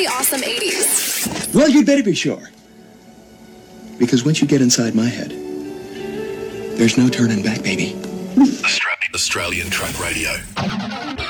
really awesome 80s. Well, you'd better be sure. Because once you get inside my head, there's no turning back, baby. Australian Truck Radio.